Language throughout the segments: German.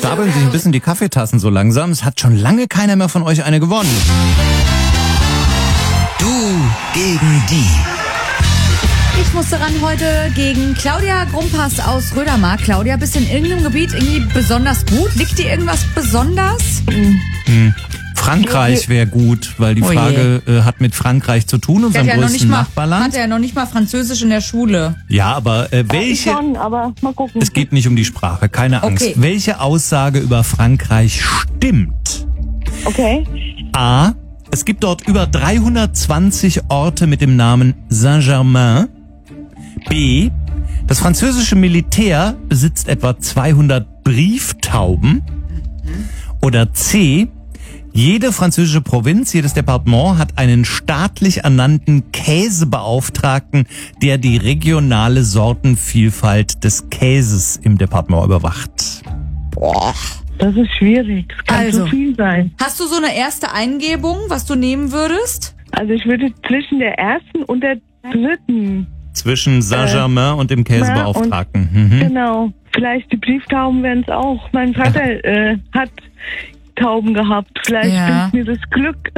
stapeln sich ein bisschen die Kaffeetassen so langsam. Es hat schon lange keiner mehr von euch eine gewonnen. Du gegen die. Ich musste ran heute gegen Claudia Grumpas aus Rödermark. Claudia, bist du in irgendeinem Gebiet irgendwie besonders gut? Liegt dir irgendwas besonders? Frankreich wäre gut, weil die Frage hat mit Frankreich zu tun, unserem größten Nachbarland. Hat er ja noch nicht mal Französisch in der Schule. Ja, aber welche... Schon, aber mal gucken. Es geht nicht um die Sprache, keine Angst. Okay. Welche Aussage über Frankreich stimmt? Okay. A. Es gibt dort über 320 Orte mit dem Namen Saint-Germain. B. Das französische Militär besitzt etwa 200 Brieftauben. Oder C. Jede französische Provinz, jedes Departement hat einen staatlich ernannten Käsebeauftragten, der die regionale Sortenvielfalt des Käses im Departement überwacht. Boah. Das ist schwierig. Es kann Also. zu viel sein. Hast du so eine erste Eingebung, was du nehmen würdest? Also ich würde zwischen der ersten und der dritten. Zwischen Saint-Germain und dem Käsebeauftragten. Genau. Vielleicht die Brieftauben wären es auch. Mein Vater hat Tauben gehabt. Vielleicht bringt mir das Glück.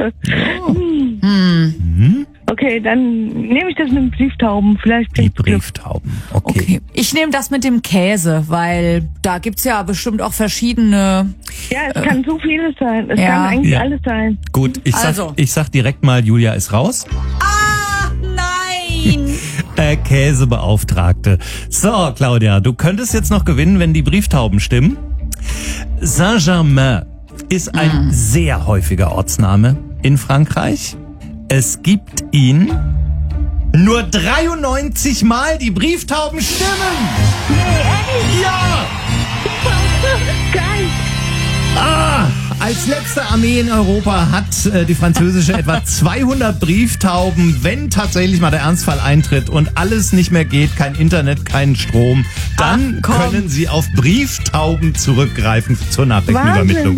Okay, dann nehme ich das mit den Brieftauben. Vielleicht Die bringt's Glück. Brieftauben. Okay. Okay. Ich nehme das mit dem Käse, weil da gibt's ja bestimmt auch verschiedene... Ja, es kann so vieles sein. Es Ja. kann eigentlich Ja. alles sein. Gut, Also. ich sag direkt mal, Julia ist raus. Ah, nein! Käsebeauftragte. So, Claudia, du könntest jetzt noch gewinnen, wenn die Brieftauben stimmen. Saint-Germain ist ein sehr häufiger Ortsname in Frankreich. Es gibt ihn nur 93 Mal. Die Brieftauben stimmen. Nee, ehrlich? Ja! Geil. Als letzte Armee in Europa hat die französische etwa 200 Brieftauben. Wenn tatsächlich mal der Ernstfall eintritt und alles nicht mehr geht, kein Internet, kein Strom, dann können sie auf Brieftauben zurückgreifen zur Nachrichtenübermittlung.